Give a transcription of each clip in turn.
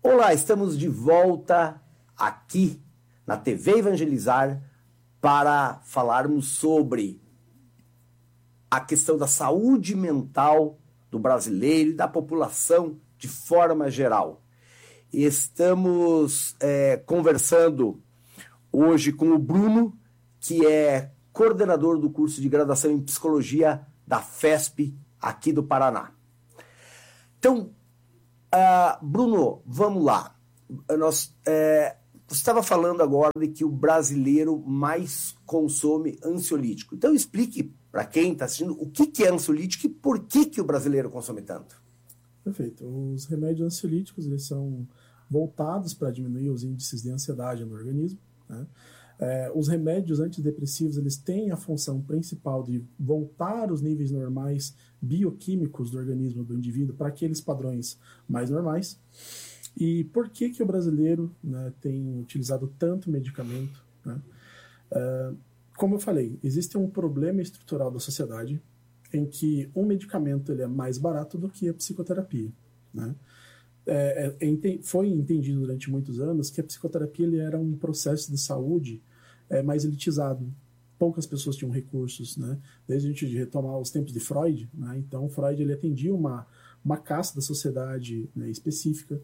Olá, estamos de volta aqui na TV Evangelizar para falarmos sobre a questão da saúde mental do brasileiro e da população de forma geral. Estamos conversando hoje com o Bruno, que é coordenador do curso de graduação em psicologia da FESP aqui do Paraná. Então, Bruno, vamos lá. Você estava falando agora de que o brasileiro mais consome ansiolítico. Então, explique para quem está assistindo o que é ansiolítico e por que o brasileiro consome tanto. Perfeito. Os remédios ansiolíticos eles são voltados para diminuir os índices de ansiedade no organismo, né? Os remédios antidepressivos eles têm a função principal de voltar os níveis normais bioquímicos do organismo do indivíduo para aqueles padrões mais normais. E por que o brasileiro, né, tem utilizado tanto medicamento, né? Como eu falei, existe um problema estrutural da sociedade em que um medicamento ele é mais barato do que a psicoterapia, né? Foi entendido durante muitos anos que a psicoterapia ele era um processo de saúde mais elitizado. Poucas pessoas tinham recursos, né? Desde a gente retomar os tempos de Freud, né? Então Freud ele atendia uma casta da sociedade, né, específica,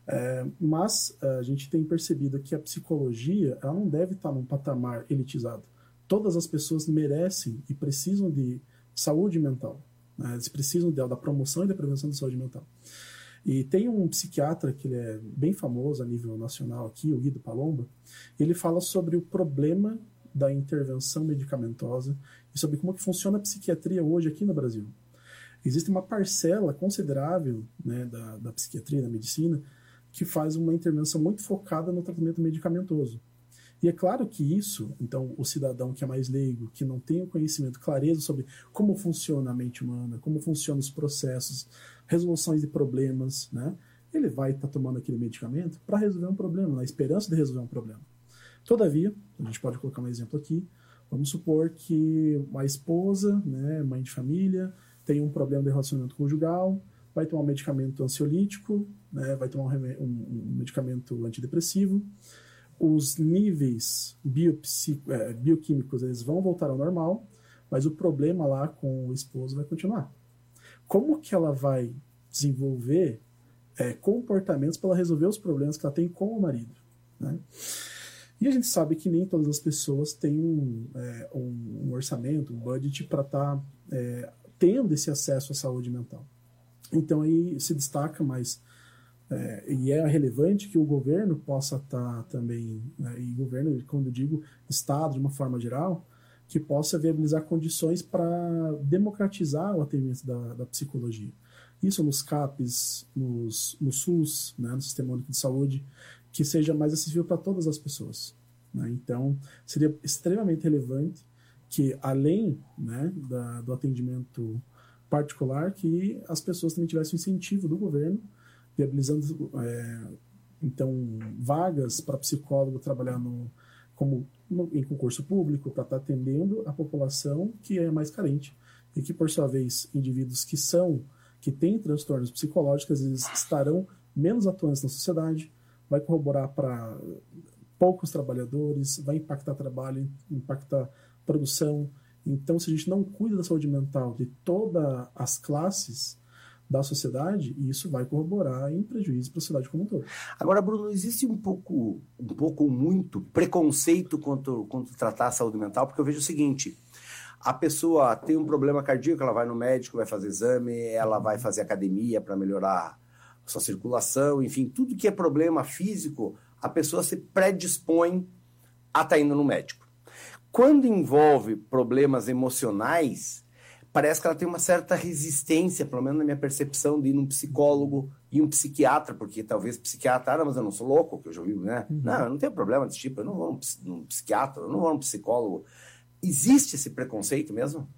mas a gente tem percebido que a psicologia ela não deve estar num patamar elitizado. Todas as pessoas merecem e precisam de saúde mental, né? Eles precisam da promoção e da prevenção da saúde mental. E tem um psiquiatra que ele é bem famoso a nível nacional aqui, o Guido Palomba. Ele fala sobre o problema da intervenção medicamentosa e sobre como que funciona a psiquiatria hoje aqui no Brasil. Existe uma parcela considerável, né, da psiquiatria, da medicina, que faz uma intervenção muito focada no tratamento medicamentoso. E é claro que isso, então, o cidadão que é mais leigo, que não tem o conhecimento, clareza sobre como funciona a mente humana, como funcionam os processos, resoluções de problemas, né? Ele vai estar tomando aquele medicamento para resolver um problema, na esperança de resolver um problema. Todavia, a gente pode colocar um exemplo aqui, vamos supor que uma esposa, né, mãe de família, tem um problema de relacionamento conjugal, vai tomar um medicamento ansiolítico, né, vai tomar um medicamento antidepressivo, os níveis bioquímicos eles vão voltar ao normal, mas o problema lá com o esposo vai continuar. Como que ela vai desenvolver comportamentos para resolver os problemas que ela tem com o marido, né? E a gente sabe que nem todas as pessoas têm um orçamento, um budget para estar tendo esse acesso à saúde mental. Então aí se destaca mais e é relevante que o governo possa estar também, né, e governo, quando eu digo Estado de uma forma geral, que possa viabilizar condições para democratizar o atendimento da psicologia. Isso nos CAPs, no SUS, né, no Sistema Único de Saúde, que seja mais acessível para todas as pessoas, né? Então, seria extremamente relevante que, além, né, do atendimento particular, que as pessoas também tivessem um incentivo do governo, viabilizando então vagas para psicólogo trabalhar em concurso público para estar atendendo a população que é mais carente e que, por sua vez, indivíduos que têm transtornos psicológicos, eles estarão menos atuantes na sociedade, vai corroborar para poucos trabalhadores, vai impactar trabalho, impactar produção. Então, se a gente não cuida da saúde mental de todas as classes da sociedade, isso vai corroborar em prejuízo para a sociedade como um todo. Agora, Bruno, existe muito preconceito quanto tratar a saúde mental, porque eu vejo o seguinte: a pessoa tem um problema cardíaco, ela vai no médico, vai fazer exame, ela vai fazer academia para melhorar a sua circulação, enfim, tudo que é problema físico, a pessoa se predispõe a estar indo no médico. Quando envolve problemas emocionais, parece que ela tem uma certa resistência, pelo menos na minha percepção, de ir num psicólogo e um psiquiatra, porque talvez psiquiatra, mas eu não sou louco, que eu já ouvi, né? Uhum. Não, eu não tenho problema desse tipo, eu não vou num psiquiatra, eu não vou num psicólogo. Existe esse preconceito mesmo?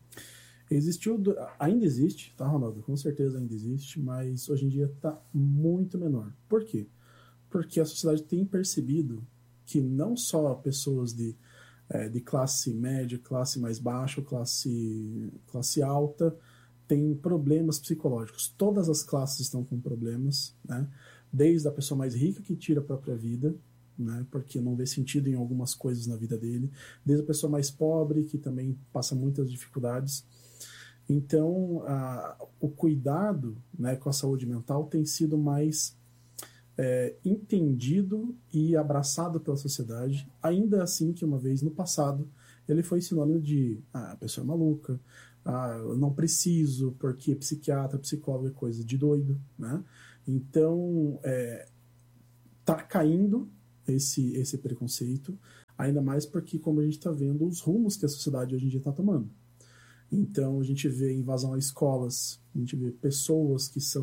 Ainda existe, tá, Ronaldo? Com certeza ainda existe, mas hoje em dia está muito menor. Por quê? Porque a sociedade tem percebido que não só pessoas de classe média, classe mais baixa, classe alta, tem problemas psicológicos. Todas as classes estão com problemas, né? Desde a pessoa mais rica que tira a própria vida, né? Porque não vê sentido em algumas coisas na vida dele, desde a pessoa mais pobre que também passa muitas dificuldades. Então, o cuidado, né, com a saúde mental tem sido mais entendido e abraçado pela sociedade, ainda assim que uma vez no passado ele foi sinônimo de a pessoa é maluca, eu não preciso, porque psiquiatra, psicólogo é coisa de doido, né? Então, tá caindo esse preconceito, ainda mais porque, como a gente está vendo, os rumos que a sociedade hoje em dia está tomando. Então, a gente vê invasão a escolas, a gente vê pessoas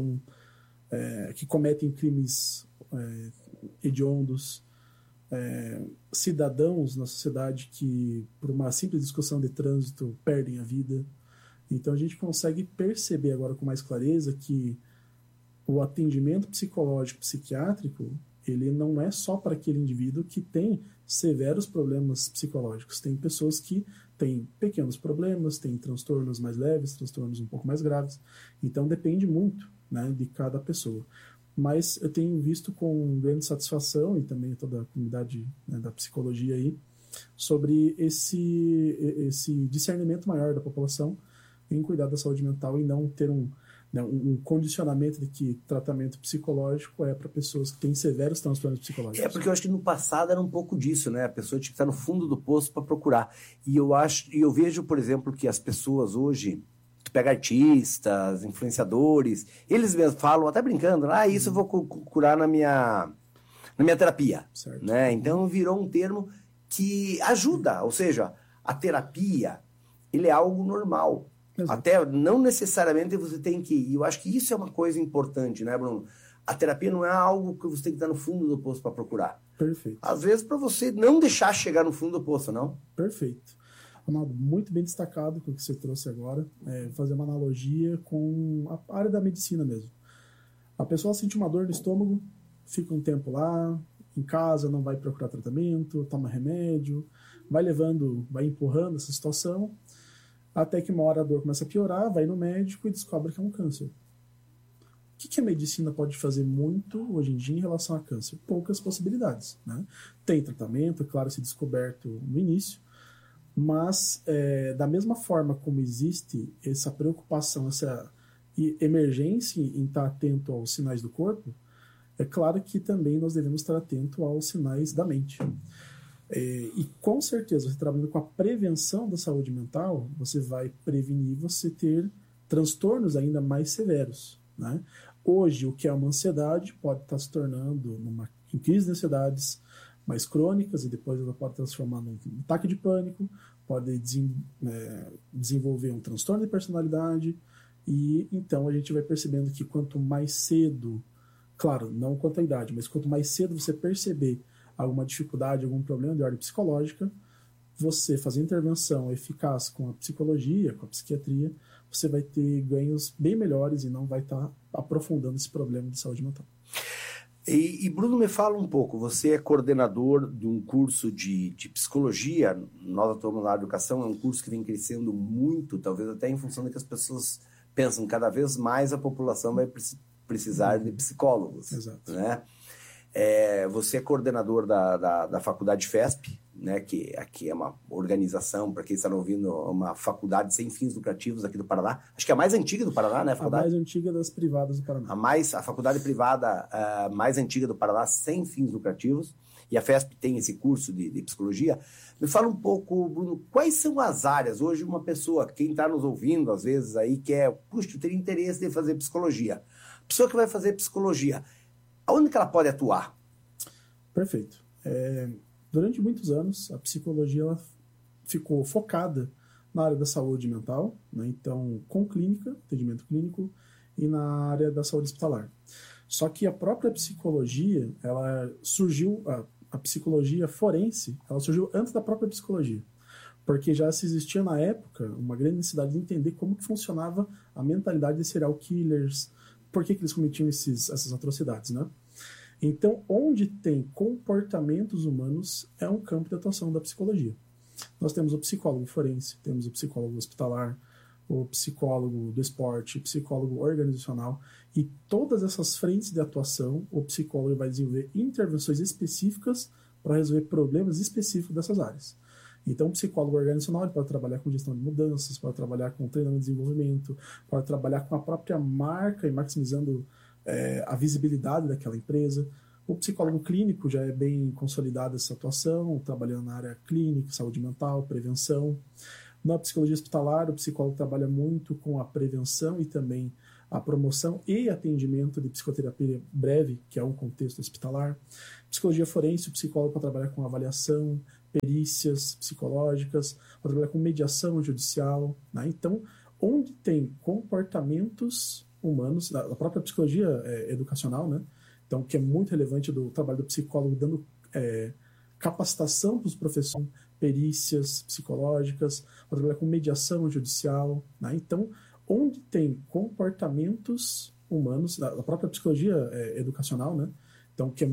que cometem crimes hediondos, cidadãos na sociedade que, por uma simples discussão de trânsito, perdem a vida. Então, a gente consegue perceber agora com mais clareza que o atendimento psicológico, psiquiátrico, ele não é só para aquele indivíduo que tem severos problemas psicológicos. Tem pessoas que têm pequenos problemas, têm transtornos mais leves, transtornos um pouco mais graves. Então, depende muito, né, de cada pessoa. Mas eu tenho visto com grande satisfação, e também toda a comunidade, né, da psicologia aí, sobre esse discernimento maior da população em cuidar da saúde mental e não ter um condicionamento de que tratamento psicológico é para pessoas que têm severos transtornos psicológicos. Porque eu acho que no passado era um pouco disso, né? A pessoa tinha que estar no fundo do poço para procurar. E eu vejo, por exemplo, que as pessoas hoje, tu pega artistas, influenciadores, eles mesmos falam, até brincando, isso eu vou curar na minha terapia. Certo. Né? Então virou um termo que ajuda, ou seja, a terapia, ele é algo normal. Exato. Até não necessariamente você tem que ir. Eu acho que isso é uma coisa importante, né, Bruno? A terapia não é algo que você tem que estar no fundo do poço para procurar. Perfeito. Às vezes para você não deixar chegar no fundo do poço, não? Perfeito. Ronaldo, muito bem destacado com o que você trouxe agora. Fazer uma analogia com a área da medicina mesmo. A pessoa sente uma dor no estômago, fica um tempo lá, em casa, não vai procurar tratamento, toma remédio, vai empurrando essa situação, até que uma hora a dor começa a piorar, vai no médico e descobre que é um câncer. O que a medicina pode fazer muito hoje em dia em relação a câncer? Poucas possibilidades, né? Tem tratamento, é claro, se descoberto no início, mas da mesma forma como existe essa preocupação, essa emergência em estar atento aos sinais do corpo, é claro que também nós devemos estar atento aos sinais da mente. E com certeza, você trabalhando com a prevenção da saúde mental, você vai prevenir você ter transtornos ainda mais severos, né? Hoje, o que é uma ansiedade pode estar se tornando em crise de ansiedades mais crônicas, e depois ela pode transformar num ataque de pânico, pode desenvolver um transtorno de personalidade, e então a gente vai percebendo que quanto mais cedo, claro, não quanto à idade, mas quanto mais cedo você perceber alguma dificuldade, algum problema de ordem psicológica, você fazer intervenção eficaz com a psicologia, com a psiquiatria, você vai ter ganhos bem melhores e não vai estar aprofundando esse problema de saúde mental. E Bruno, me fala um pouco, você é coordenador de um curso de psicologia, nós atuamos na educação, é um curso que vem crescendo muito, talvez até em função de que as pessoas pensam cada vez mais a população vai precisar de psicólogos. Exato. Né? Você é coordenador da faculdade FESP, né, que aqui é uma organização, para quem está ouvindo, uma faculdade sem fins lucrativos aqui do Paraná. Acho que é a mais antiga do Paraná, né? A mais antiga das privadas do Paraná. A faculdade privada mais antiga do Paraná, sem fins lucrativos. E a FESP tem esse curso de psicologia. Me fala um pouco, Bruno, quais são as áreas? Hoje uma pessoa, quem está nos ouvindo, às vezes, aí, eu teria interesse de fazer psicologia. A pessoa que vai fazer psicologia, aonde que ela pode atuar? Perfeito. Durante muitos anos, a psicologia ela ficou focada na área da saúde mental, né? Então, com clínica, atendimento clínico, e na área da saúde hospitalar. Só que a própria psicologia, ela surgiu, a psicologia forense, ela surgiu antes da própria psicologia, porque já se existia na época uma grande necessidade de entender como que funcionava a mentalidade de serial killers, por que eles cometiam essas atrocidades, né? Então, onde tem comportamentos humanos é um campo de atuação da psicologia. Nós temos o psicólogo forense, temos o psicólogo hospitalar, o psicólogo do esporte, psicólogo organizacional, e todas essas frentes de atuação, o psicólogo vai desenvolver intervenções específicas para resolver problemas específicos dessas áreas. Então, o psicólogo organizacional ele pode trabalhar com gestão de mudanças, pode trabalhar com treinamento e desenvolvimento, pode trabalhar com a própria marca e maximizando a visibilidade daquela empresa. O psicólogo clínico já é bem consolidada essa atuação, trabalhando na área clínica, saúde mental, prevenção. Na psicologia hospitalar, o psicólogo trabalha muito com a prevenção e também a promoção e atendimento de psicoterapia breve, que é um contexto hospitalar. Psicologia forense, o psicólogo pode trabalhar com avaliação, perícias psicológicas, pode trabalhar com mediação judicial, né? Então, onde tem comportamentos humanos, a própria psicologia educacional, né? Então, que é muito relevante do trabalho do psicólogo, dando capacitação para os professores, perícias psicológicas, pode trabalhar com mediação judicial, né? Então, onde tem comportamentos humanos, a própria psicologia educacional, né? Então, que é